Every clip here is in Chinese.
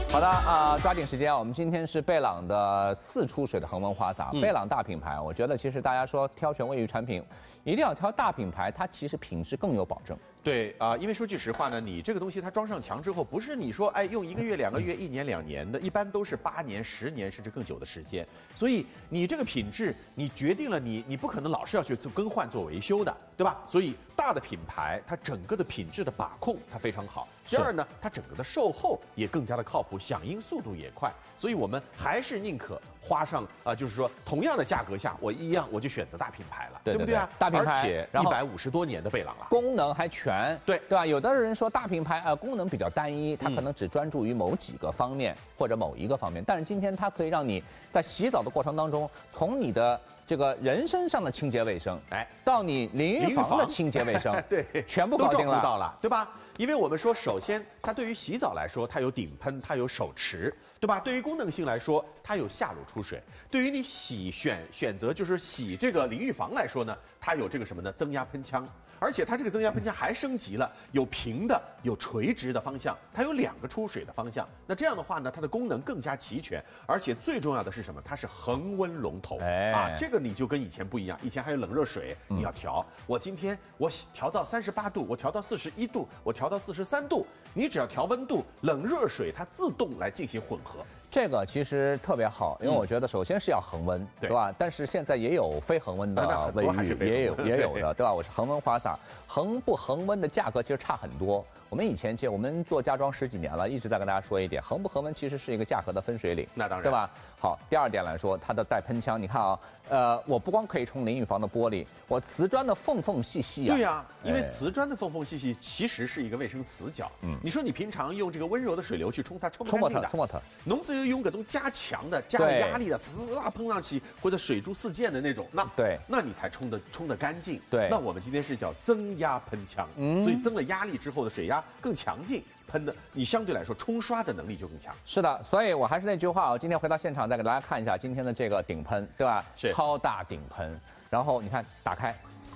好的啊，抓紧时间，我们今天是贝朗的4出水的恒温花洒。贝朗大品牌，我觉得其实大家说挑选卫浴产品，一定要挑大品牌，它其实品质更有保证。 对啊，因为说句实话呢，你这个东西它装上墙之后，不是你说用1个月、2个月、1年、2年的，一般都是8年、10年甚至更久的时间。所以你这个品质，你决定了你不可能老是要去做更换、做维修的，对吧？所以大的品牌它整个的品质的把控它非常好。第二呢，它整个的售后也更加的靠谱，响应速度也快。所以我们还是宁可花上就是说同样的价格下，我就选择大品牌了，对不对啊？ 大品牌， 而且150多年的贝朗了， 功能还全， 对吧？有的人说大品牌功能比较单一，它可能只专注于某几个方面或者某一个方面，但是今天它可以让你在洗澡的过程当中，从你的这个人身上的清洁卫生，到你淋浴房的清洁卫生， 对， 全部搞定了， 都照顾到了，对吧？因为我们说，首先它对于洗澡来说，它有顶喷，它有手持，对吧？对于功能性来说，它有下裸出水。对于你选择就是洗这个淋浴房来说呢，它有这个什么呢？增压喷枪。而且它这个增压喷枪还升级了，有平的，有垂直的方向，它有2个出水的方向。那这样的话呢，它的功能更加齐全，而且最重要的是什么？它是恒温龙头，这个你就跟以前不一样，以前还有冷热水，你要调。我今天我调到38度，我调到41度，我调到43度，你只要调温度，冷热水它自动来进行混合。 这个其实特别好，因为我觉得首先是要恒温，对吧？但是现在也有非恒温的卫浴，也有的，对吧？我是恒温花洒，恒不恒温的价格其实差很多。我们做家装10几年了，一直在跟大家说一点，恒不恒温其实是一个价格的分水岭， 那当然， 对吧？好，第二点来说，它的带喷枪，你看啊，我不光可以冲淋浴房的玻璃，我瓷砖的缝缝细细啊， 对呀，因为瓷砖的缝缝细细其实是一个卫生死角。你说你平常用这个温柔的水流去冲它，冲不干净的， 冲它， 侬只有用各种加强的、加压力的，滋啊喷上去，或者水柱四溅的那种，那你才冲得干净。 对， 那我们今天是叫增压喷枪，所以增了压力之后的水压更强劲。喷的，你相对来说冲刷的能力就更强。 是的，所以我还是那句话，我今天回到现场再给大家看一下今天的这个顶喷，对吧？ 是超大顶喷，然后你看打开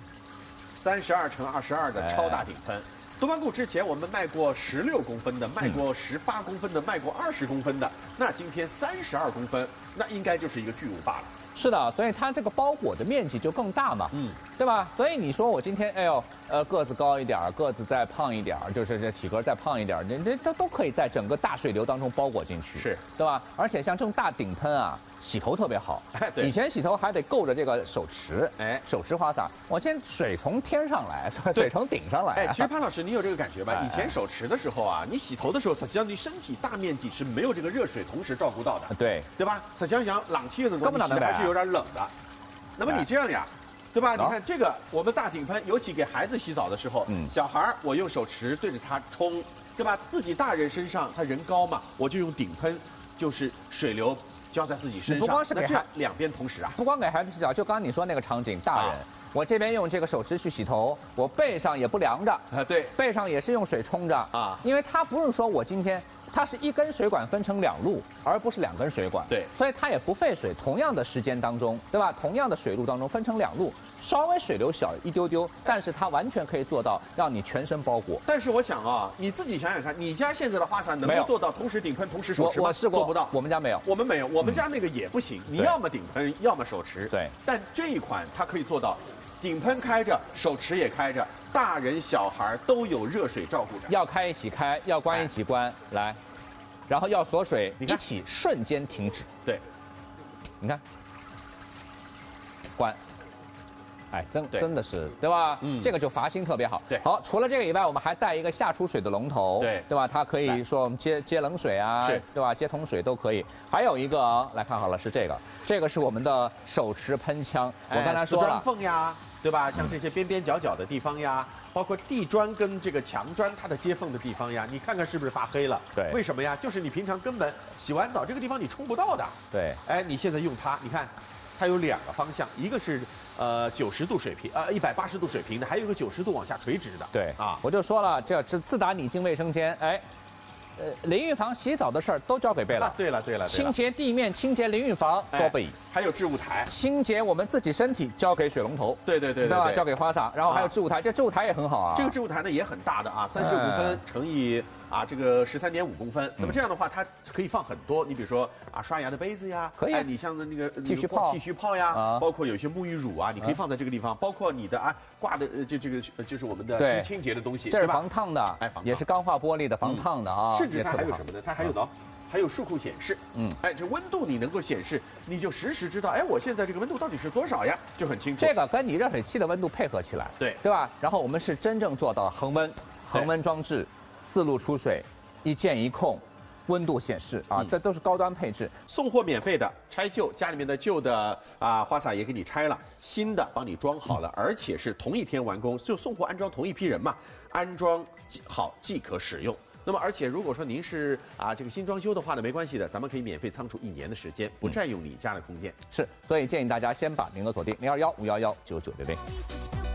，32×22的超大顶喷。多邦固之前我们卖过16公分的，卖过18公分的，卖过20公分的，那今天32公分，那应该就是一个巨无霸了。 是的，所以它这个包裹的面积就更大嘛，对吧？所以你说我今天个子高一点，个子再胖一点，就是这体格再胖一点，这都可以在整个大水流当中包裹进去， 是， 对吧？而且像这种大顶喷啊，洗头特别好。 对， 以前洗头还得够着这个手持，手持花洒，我今天水从天上来，水从顶上来。 其实潘老师，你有这个感觉吧？以前手持的时候啊，你洗头的时候，实际上你身体大面积是没有这个热水同时照顾到的， 对吧？实际上讲冷天的时候，你洗的还是有点冷的。那么你这样呀，对吧？你看这个，我们大顶喷，尤其给孩子洗澡的时候，小孩我用手持对着他冲，对吧？自己大人身上，他人高嘛，我就用顶喷，就是水流浇在自己身上。 不光是给这样2边同时啊， 不光给孩子洗澡，就刚刚你说那个场景，大人，我这边用这个手持去洗头，我背上也不凉着， 对， 背上也是用水冲着啊，因为它不是说我今天。它是1根水管分成2路，而不是2根水管。 对， 所以它也不费水。同样的时间当中，对吧？同样的水路当中分成2路，稍微水流小一丢丢，但是它完全可以做到让你全身包裹。 但是我想啊，你自己想想看，你家现在的花洒能够做到同时顶喷、同时手持吗？ 我试过， 做不到。 我们家没有， 我们没有，我们家那个也不行。你要么顶喷，要么手持。 对， 但这一款它可以做到。顶喷开着，手持也开着，大人小孩都有热水照顾着。 要开一起开，要关一起关，来，然后要锁水，一起瞬间停止。 对， 你看，关。真的是，对吧？这个就阀芯特别好。 对， 好，除了这个以外，我们还带一个下出水的龙头，对吧？它可以说我们接冷水啊，对吧？接桶水都可以。还有一个，来看好了，是这个是我们的手持喷枪。我刚才说了， 瓷砖缝呀，对吧？像这些边边角角的地方呀，包括地砖跟这个墙砖它的接缝的地方呀，你看看是不是发黑了？ 对， 为什么呀？就是你平常根本洗完澡这个地方你冲不到的。 对， 你现在用它，你看。它有2个方向，一个是90度水平，180度水平的，还有一个90度往下垂直的。 对啊，我就说了，这自打你进卫生间，淋浴房洗澡的事儿都交给贝朗。 对了， 清洁地面、清洁淋浴房都贝。 还有置物台， 清洁我们自己身体交给水龙头。 对吧？交给花洒，然后还有置物台，这置物台也很好啊。 这个置物台呢也很大的啊，35分乘以这个13.5公分。那么这样的话，它可以放很多，你比如说刷牙的杯子呀， 可以。 你像那个剃须泡呀，包括有些沐浴乳啊，你可以放在这个地方，包括你的挂的这个就是我们的清洁的东西， 这是防烫的，也是钢化玻璃的防烫的啊。 甚至它还有什么呢？它还有数控显示，这温度你能够显示，你就实时知道，我现在这个温度到底是多少呀，就很清楚。 这个跟你热水器的温度配合起来，对吧？然后我们是真正做到恒温装置，4路出水，1键1控，温度显示这都是高端配置。 送货免费的，拆旧，家里面的旧的花洒也给你拆了，新的帮你装好了，而且是同一天完工，就送货安装同一批人嘛，安装好即可使用。那么，而且如果说您是这个新装修的话呢，没关系的，咱们可以免费仓储1年的时间，不占用你家的空间。 是，所以建议大家先把名额锁定021-511-9960。